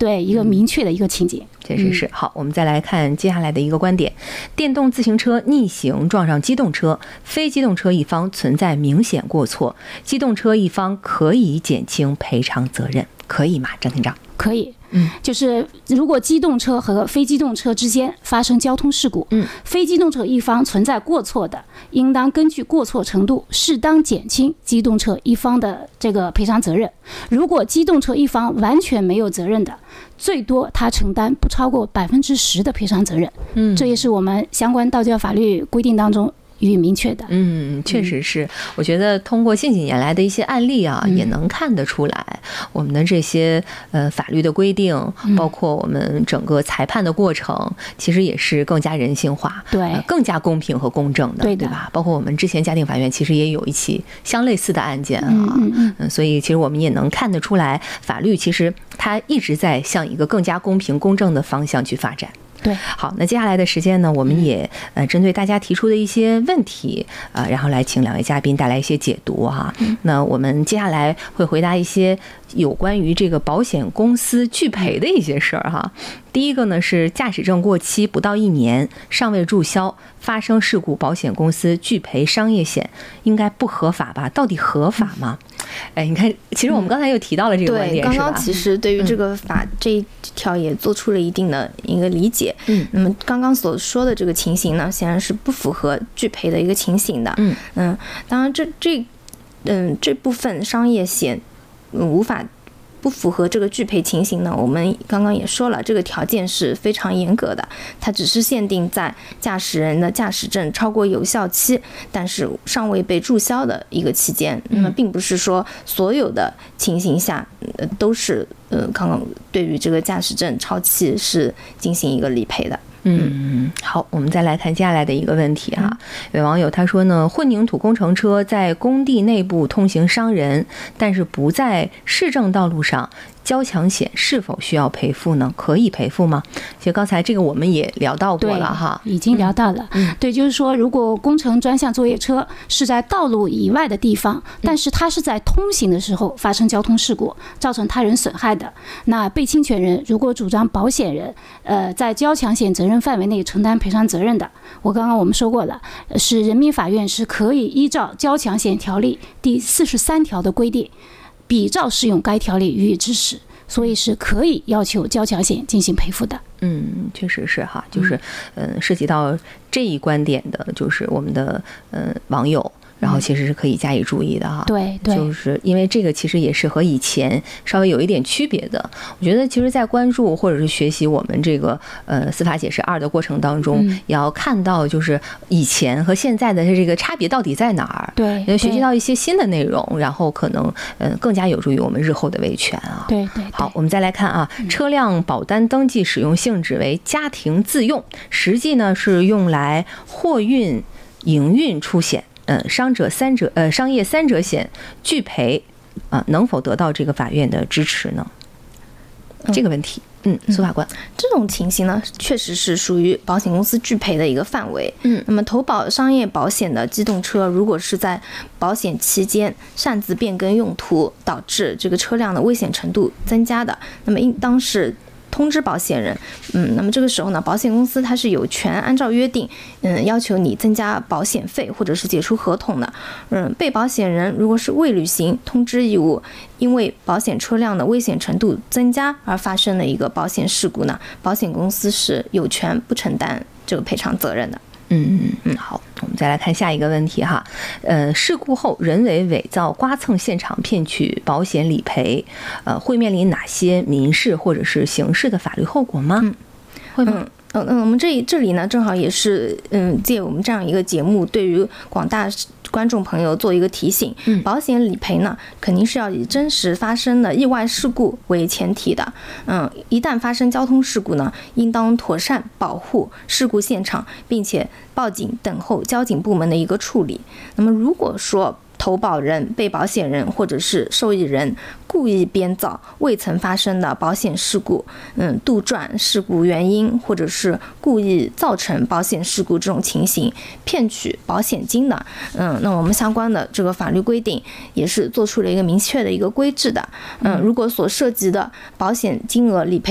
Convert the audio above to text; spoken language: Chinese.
对一个明确的一个情节。 确实是。好，我们再来看接下来的一个观点：电动自行车逆行撞上机动车，非机动车一方存在明显过错，机动车一方可以减轻赔偿责任，可以吗？张厅长？ 可以。就是如果机动车和非机动车之间发生交通事故，非机动车一方存在过错的，应当根据过错程度适当减轻机动车一方的这个赔偿责任。如果机动车一方完全没有责任的，最多他承担不超过10%的赔偿责任。这也是我们相关道交法律规定当中予以明确的。 确实是。我觉得通过近几年来的一些案例啊，也能看得出来，我们的这些法律的规定，包括我们整个裁判的过程，其实也是更加人性化， 对， 更加公平和公正的，对吧？包括我们之前家庭法院其实也有一起相类似的案件啊，所以其实我们也能看得出来，法律其实它一直在向一个更加公平公正的方向去发展。 对， 好，那接下来的时间呢，我们也针对大家提出的一些问题然后来请两位嘉宾带来一些解读哈。那我们接下来会回答一些有关于这个保险公司拒赔的一些事儿哈。第一个呢是驾驶证过期不到1年，尚未注销，发生事故，保险公司拒赔商业险，应该不合法吧？到底合法吗？你看，其实我们刚才又提到了这个观点， 对，刚刚其实对于这个法这一条也做出了一定的一个理解。那么刚刚所说的这个情形呢，显然是不符合拒赔的一个情形的。当然这部分商业险无法不符合这个拒赔情形呢，我们刚刚也说了，这个条件是非常严格的，它只是限定在驾驶人的驾驶证超过有效期，但是尚未被注销的一个期间。那么并不是说所有的情形下都是刚刚对于这个驾驶证超期是进行一个理赔的。 好，我们再来看接下来的一个问题哈。有网友他说呢，混凝土工程车在工地内部通行伤人，但是不在市政道路上，交强险是否需要赔付呢？可以赔付吗？其实刚才这个我们也聊到过了哈， 已经聊到了。对，就是说，如果工程专项作业车是在道路以外的地方，但是它是在通行的时候发生交通事故，造成他人损害的，那被侵权人如果主张保险人在交强险责任范围内承担赔偿责任的，我们说过了，是人民法院是可以依照交强险条例第43条的规定，比照适用该条例予以支持，所以是可以要求交强险进行赔付的。 确实是哈，就是涉及到这一观点的，就是我们的网友。然后其实是可以加以注意的哈， 对， 就是因为这个其实也是和以前稍微有一点区别的。我觉得其实在关注或者是学习我们这个司法解释2的过程当中，也要看到就是以前和现在的这个差别到底在哪儿， 对， 要学习到一些新的内容，然后可能更加有助于我们日后的维权啊。 对。 好，我们再来看啊，车辆保单登记使用性质为家庭自用，实际呢是用来货运、营运出险。商业3者险拒赔能否得到这个法院的支持呢？这个问题，苏法官， 这种情形呢，确实是属于保险公司拒赔的一个范围。那么投保商业保险的机动车，如果是在保险期间擅自变更用途，导致这个车辆的危险程度增加的，那么应当是通知保险人。那么这个时候呢，保险公司它是有权按照约定，要求你增加保险费或者是解除合同的。被保险人如果是未履行通知义务，因为保险车辆的危险程度增加而发生的一个保险事故呢，保险公司是有权不承担这个赔偿责任的。 好，我们再来看下一个问题哈。事故后人为伪造、刮蹭现场骗取保险理赔，会面临哪些民事或者是刑事的法律后果吗？会吗？ 我们这里呢，正好也是借我们这样一个节目，对于广大观众朋友做一个提醒。保险理赔呢，肯定是要以真实发生的意外事故为前提的。一旦发生交通事故呢，应当妥善保护事故现场，并且报警等候交警部门的一个处理。那么如果说投保人、被保险人或者是受益人故意编造未曾发生的保险事故，杜撰事故原因，或者是故意造成保险事故这种情形，骗取保险金的，那我们相关的这个法律规定也是做出了一个明确的一个规制的。如果所涉及的保险金额理赔